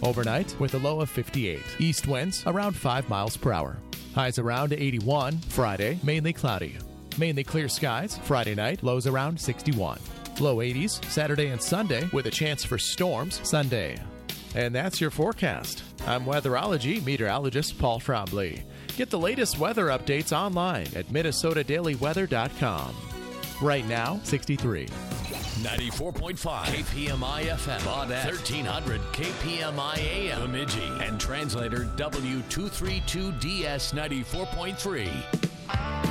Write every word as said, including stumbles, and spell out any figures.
overnight with a low of fifty-eight. East winds around five miles per hour. Highs around eighty-one. Friday, mainly cloudy. Mainly clear skies. Friday night, lows around sixty-one. Low eighties Saturday and Sunday with a chance for storms Sunday. And that's your forecast. I'm weatherology meteorologist Paul Trombley. Get the latest weather updates online at Minnesota Daily Weather dot com. Right now, sixty-three. ninety-four point five K P M I F M, Baudette, thirteen hundred K P M I A M, Bemidji, and translator W two thirty-two D S ninety-four point three.